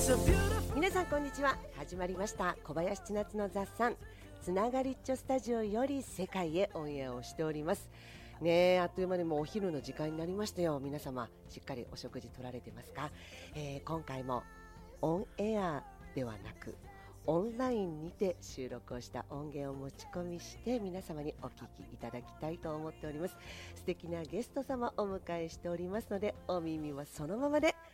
皆さんこんにちは。始まりました小林千夏の雑談つながりっちょスタジオより世界へオンエアをしておりますね。あっという間にもうお昼の時間になりましたよ。皆様しっかりお食事取られてますか？今回もオンエアではなくオンラインにて収録をした音源を持ち込みして皆様にお聞きいただきたいと思っております。素敵なゲスト様をお迎えしておりますので、お耳はそのままで